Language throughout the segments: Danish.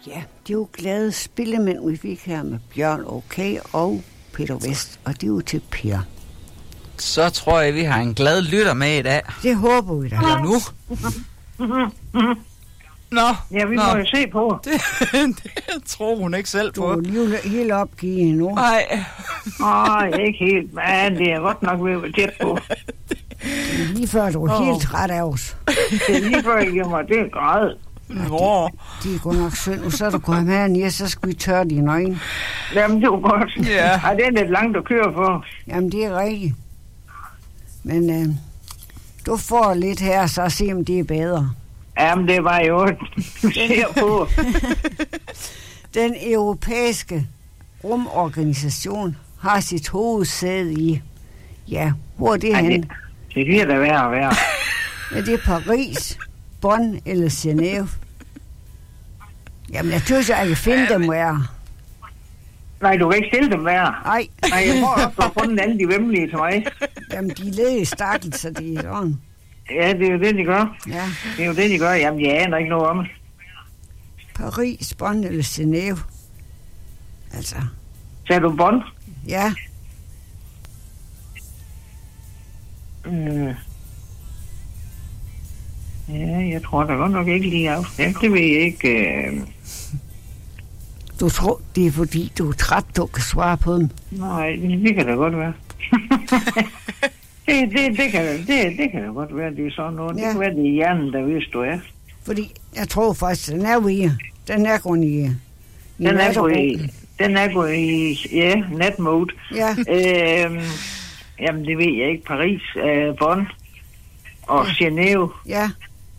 Ja, det er jo glade spillemænd, vi fik her med Bjørn Okay og Peter Vest, og det er jo til Per. Så tror jeg, vi har en glad lytter med i dag. Det håber vi da. Ja, nu. Nå. Ja, vi må jo se på. Det tror hun ikke selv på. Du er lige helt opgivet nu. Nej. Ikke helt, men det er godt nok ved at være tæt på. Det er lige før, du er helt træt af os. Det er lige før, jeg giver mig det grad. Nå. Det er godt nok synd. Nu så du går med ned, så skal vi tørre dine øjne. Jamen, det var godt. Ja. Ej, det er lidt langt at køre for. Jamen, det er rigtigt. Men du får lidt her, så se om det er bedre. Jamen, det var jo, du ser på. Den europæiske rumorganisation har sit hovedsæde i, ja, hvor er det henne? Det bliver da værre og værre. Er det Paris, Bonn eller Genève? Jamen, jeg synes, jeg kan finde dem, hvor jeg... Nej, du kan ikke stille dem værre. Nej. Nej, jeg tror også, du har fundet alle de vemmelige til mig. Jamen, de leder i stakkel, så de er sådan. Ja, det er jo det, de gør. Ja. Det er jo det, de gør. Jamen, jeg aner ikke noget om det. Paris, Bonn eller Genève. Altså, Sagde du Bonn? ja. Ja, jeg tror da godt nok ikke lige af. Ja, det ved jeg ikke. Du tror, det er fordi, du er træt, du kan svare på dem. Nej, det kan da godt være. det kan da godt være, det er sådan noget. Ja. Det kan være, det er hjernen, der ved, du er. Fordi jeg tror faktisk, den er ude. Den er gået i den er gået i natmode. Ja. Jamen, det ved jeg ikke. Paris, Bonn og Genève. Ja.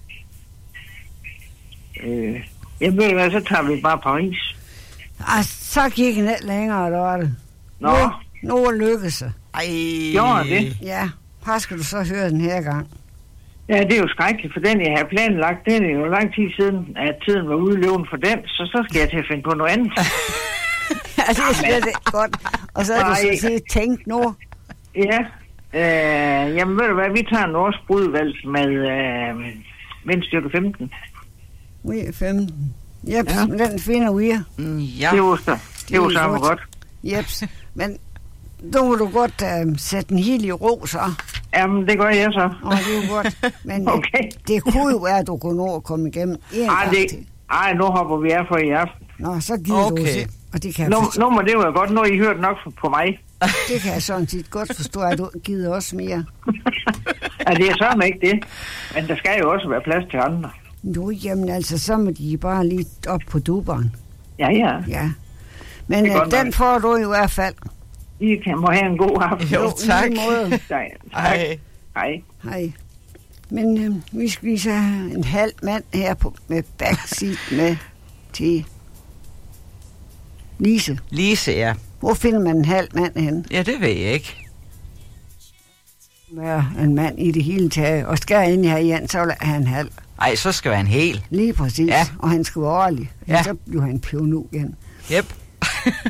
Jeg ved hvad, så tager vi bare Paris. Så gik den lidt længere, der var det. Nå. Nu lykkes det. Ej. Gjorde det? Ja. Her skal du så høre den her gang. Ja, det er jo skrækkeligt, for den, jeg har planlagt, det er jo lang tid siden, at tiden var udløbet for den, så skal jeg til at finde på noget andet. Ja, det er slet ikke godt. Og så er du så sige, tænk nu. Ja. Jamen, ved du hvad, vi tager en norsk brudvalg med vindstyrke 15. Ui, 15. Jeps, ja. Den finder vi. Ja. Det var så godt. Jeps, men nu må du godt sætte den helt i ro, så. Jamen, det gør jeg så. Det er jo godt. Men okay. Det kunne jo være, at du kunne nå at komme igennem Ej, nu hopper vi af for i aften. Nå, så giver du se. Og det kan nu må det jo godt, nu har I hørt nok på mig. Det kan jeg sådan set godt forstå, at du gider også mere. Ja, det er så ikke det. Men der skal jo også være plads til andre. Nu, jamen altså, så må de bare lige op på duberen. Ja. Men den får du i hvert fald. I må have en god aften. Jo, tak. Hej. Men vi skal lige have en halv mand her med backseat med til Lise. Lise, ja. Hvor finder man en halv mand henne? Ja, det ved jeg ikke. Ja, en mand i det hele taget. Og skal jeg ind her igen, så vil han en halv. Ej, så skal være en hel. Lige præcis. Ja. Og han skal være ordentlig. Ja. Så bliver han pivnu igen. Yep.